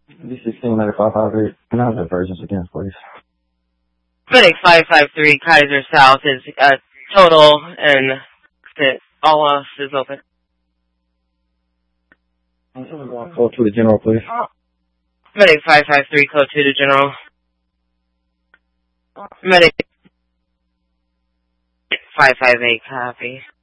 D16 medic 558. Can I have the versions again, please? Medic 553 Kaiser South is total and all offices open. Code 2 to General, please. Medic 553, code 2 to General. Medic 558, copy.